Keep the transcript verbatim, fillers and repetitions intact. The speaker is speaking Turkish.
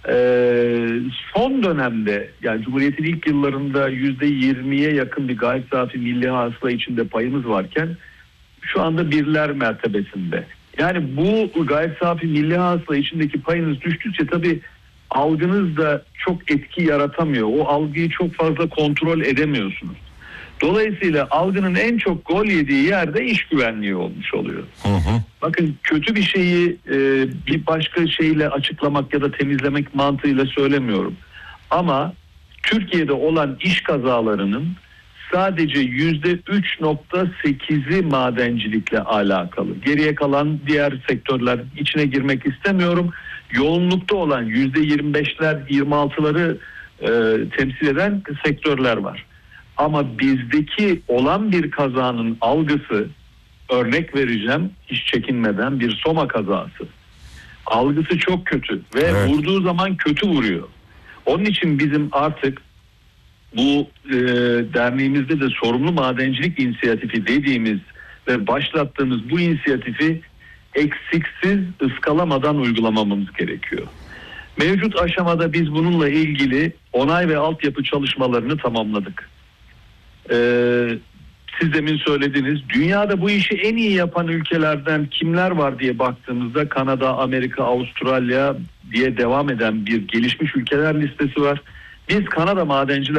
Ee, son dönemde, yani Cumhuriyet'in ilk yıllarında yüzde yirmiye yakın bir gayri safi milli hasıla içinde payımız varken şu anda birler mertebesinde. Yani bu gayri safi milli hasıla içindeki payınız düştükçe tabii algınız da çok etki yaratamıyor. O algıyı çok fazla kontrol edemiyorsunuz. Dolayısıyla algının en çok gol yediği yerde iş güvenliği olmuş oluyor. Hı hı. Bakın, kötü bir şeyi e, bir başka şeyle açıklamak ya da temizlemek mantığıyla söylemiyorum. Ama Türkiye'de olan iş kazalarının sadece yüzde üç nokta sekizi madencilikle alakalı. Geriye kalan diğer sektörler, içine girmek istemiyorum. Yoğunlukta olan yüzde yirmi beşler, yirmi altıları e, temsil eden sektörler var. Ama bizdeki olan bir kazanın algısı, örnek vereceğim hiç çekinmeden, bir Soma kazası. Algısı çok kötü ve Evet. vurduğu zaman kötü vuruyor. Onun için bizim artık bu e, derneğimizde de sorumlu madencilik inisiyatifi dediğimiz ve başlattığımız bu inisiyatifi eksiksiz ıskalamadan uygulamamız gerekiyor. Mevcut aşamada biz bununla ilgili onay ve altyapı çalışmalarını tamamladık. Ee, siz demin söylediniz, dünyada bu işi en iyi yapan ülkelerden kimler var diye baktığımızda Kanada, Amerika, Avustralya diye devam eden bir gelişmiş ülkeler listesi var. Biz Kanada Madenciler